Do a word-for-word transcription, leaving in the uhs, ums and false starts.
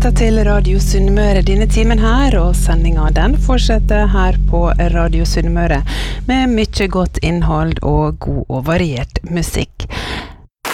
lytter til Radio Sunnmøre denne timen her, og sendingen den fortsetter her på Radio Sunnmøre med mye godt innhold og god og variert musikk.